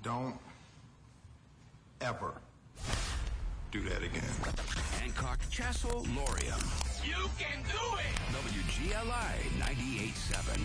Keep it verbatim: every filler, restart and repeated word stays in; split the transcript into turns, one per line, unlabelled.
Don't ever do that again.
Hancock, Chassel, Lorium.
You can do it!
W G L I ninety-eight point seven.